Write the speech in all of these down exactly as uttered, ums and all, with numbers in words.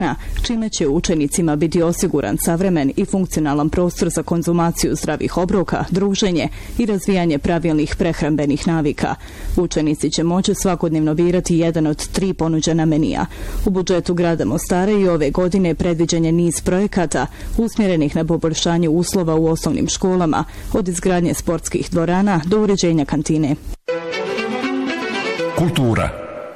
čime će učenicima biti osiguran savremen i funkcionalan prostor za konzumaciju zdravih obroka, druženje i razvijanje pravilnih prehrambenih navika. Učenici će moći svakodnevno birati jedan od tri ponuđena menija. U budžetu grada Mostara i ove godine predviđen je niz projekata usmjerenih na poboljšanje uslova u osnovnim školama, od izgradnje sportskih dvorana do uređenja kantine. Kultura.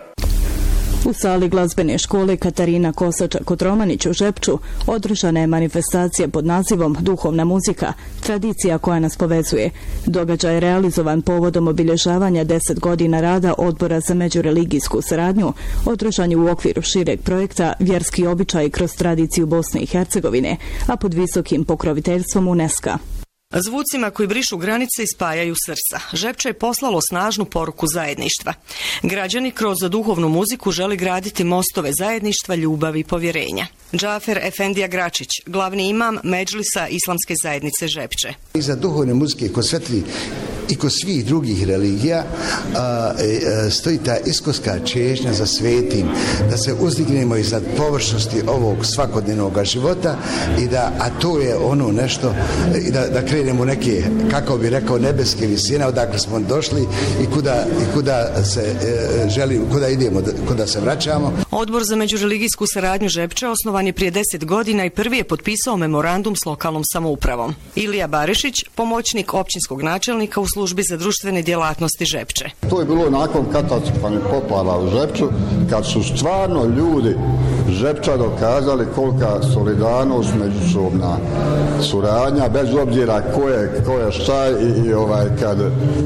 U sali glazbene škole Katarina Kosača-Kotromanić u Žepču održana je manifestacija pod nazivom Duhovna muzika, tradicija koja nas povezuje. Događaj je realizovan povodom obilježavanja deset godina rada Odbora za međureligijsku saradnju, održan je u okviru šireg projekta Vjerski običaj kroz tradiciju Bosne i Hercegovine, a pod visokim pokroviteljstvom UNESCO-a. Zvucima koji brišu granice i spajaju srca, Žepče je poslalo snažnu poruku zajedništva. Građani kroz duhovnu muziku želi graditi mostove zajedništva, ljubavi i povjerenja. Džafer Efendija Gračić, glavni imam Medžlisa Islamske zajednice Žepče. Iza duhovne muzike kod svetli i kod svih drugih religija a, a, stoji ta iskonska čežnja za svetim, da se uzdignemo iznad površnosti ovog svakodnevnog života i da, a to je ono nešto, i da, da krenemo neke, kako bi rekao, nebeske visine, odakle smo došli i kuda, i kuda se e, želimo, kuda idemo, kuda se vraćamo. Odbor za međureligijsku saradnju Žepče osnovan je prije deset godina i prvi je potpisao memorandum s lokalnom samoupravom. Ilija Barišić, pomoćnik općinskog načelnika u službi za društvene djelatnosti Žepče. To je bilo nakon katastrofalnih poplava u Žepču, kad su stvarno ljudi Žepča dokazali kolika solidarnost, međusobna suradnja, bez obzira ko je, ko je šta i, i ovaj, kad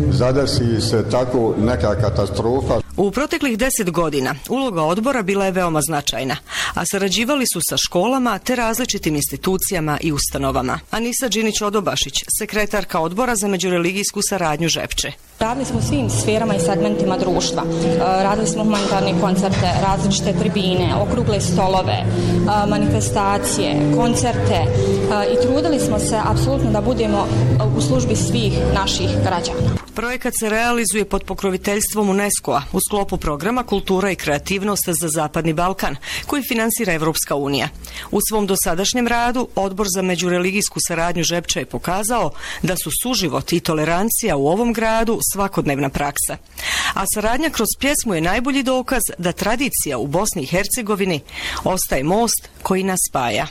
zadesi se tako neka katastrofa. U proteklih deset godina uloga odbora bila je veoma značajna, a sarađivali su sa školama te različitim institucijama i ustanovama. Anisa Đinić-Odobašić, sekretarka odbora za međureligijsku saradnju Žepče. Radili smo u svim sferama i segmentima društva. Radili smo humanitarne koncerte, različite tribine, okrugle stolove, manifestacije, koncerte i trudili smo se apsolutno da budemo u službi svih naših građana. Projekat se realizuje pod pokroviteljstvom UNESCO-a u sklopu programa Kultura i kreativnost za Zapadni Balkan, koji finansira Evropska unija. U svom dosadašnjem radu Odbor za međureligijsku saradnju Žepča je pokazao da su suživot i tolerancija u ovom gradu svakodnevna praksa. A saradnja kroz pjesmu je najbolji dokaz da tradicija u Bosni i Hercegovini ostaje most koji nas spaja.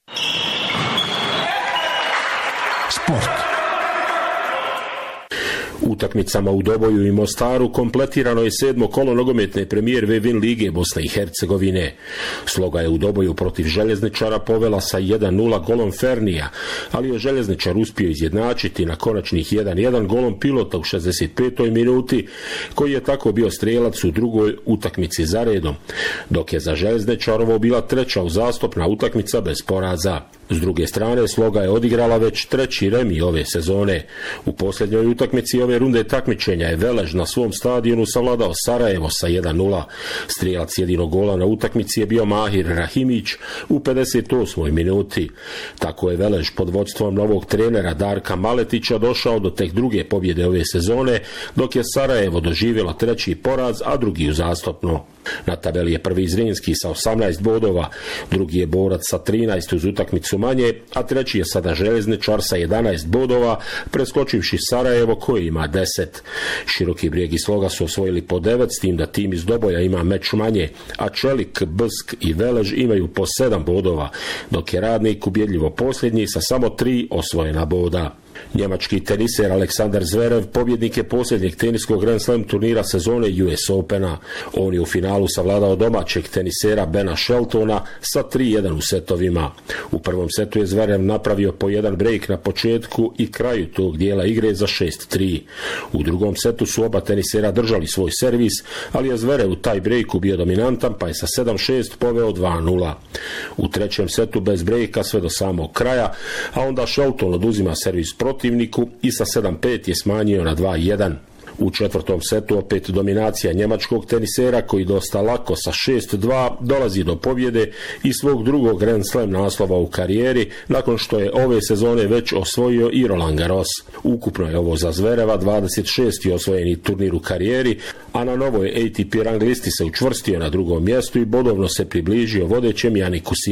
Sport. Utakmicama u Doboju i Mostaru kompletirano je sedmo kolo nogometne premijer Vevin lige Bosne i Hercegovine. Sloga je u Doboju protiv Željezničara povela sa jedan nula golom Fernija, ali je Željezničar uspio izjednačiti na konačnih jedan jedan golom Pilota u šezdeset petoj minuti, koji je tako bio strijelac u drugoj utakmici za redom, dok je za Željezničarovo bila treća uzastopna utakmica bez poraza. S druge strane, Sloga je odigrala već treći remi ove sezone. U posljednjoj utakmici ove runde takmičenja je Velež na svom stadionu savladao Sarajevo sa jedan nula. Strijelac jedinog gola na utakmici je bio Mahir Rahimić u pedeset osmoj minuti. Tako je Velež pod vodstvom novog trenera Darka Maletića došao do tek druge pobjede ove sezone, dok je Sarajevo doživjela treći poraz, a drugi uzastopno. Na tabeli je prvi Zrinski sa osamnaest bodova, drugi je Borac sa trinaest uz utakmicu manje, a treći je sada Željezničar sa jedanaest bodova, preskočivši Sarajevo koji ima deset. Široki Brijeg i Sloga su osvojili po devet, s tim da tim iz Doboja ima meč manje, a Čelik, Bsk i Velež imaju po sedam bodova, dok je Radnik ubjedljivo posljednji sa samo tri osvojena boda. Njemački teniser Aleksandar Zverev pobjednik je posljednjeg teniskog Grand Slam turnira sezone U S Opena. On je u finalu savladao domaćeg tenisera Bena Sheltona sa tri jedan u setovima. U prvom setu je Zverev napravio po jedan break na početku i kraju tog dijela igre za šest tri. U drugom setu su oba tenisera držali svoj servis, ali je Zverev u taj breaku bio dominantan, pa je sa sedam šest poveo dva nula. U trećem setu bez breaka sve do samog kraja, a onda Shelton oduzima servis protivniku i sa sedam pet je smanjio na dva jedan. U četvrtom setu opet dominacija njemačkog tenisera koji dosta lako sa šest dva dolazi do pobjede i svog drugog Grand Slam naslova u karijeri nakon što je ove sezone već osvojio i Roland Garros. Ukupno je ovo za Zvereva dvadeset šesti osvojeni turnir u karijeri, a na novoj A T P rang listi se učvrstio na drugom mjestu i bodovno se približio vodećem Janiku Sinneru.